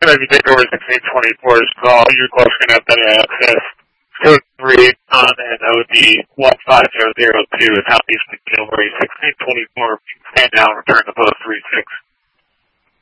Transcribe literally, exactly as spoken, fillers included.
if you take over sixteen twenty-four's call, your call's going to have better access. Code three on and that would be one five zero zero two is Southeast McGill, where sixteen twenty-four stand down, return to post three six.